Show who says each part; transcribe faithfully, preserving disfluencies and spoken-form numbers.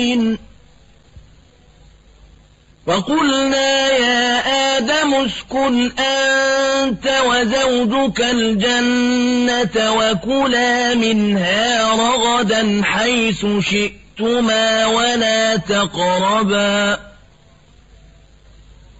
Speaker 1: وقلنا يا آدم اسكن أنت وزوجك الجنة وكلا منها رغدا حيث شئتما ولا تقربا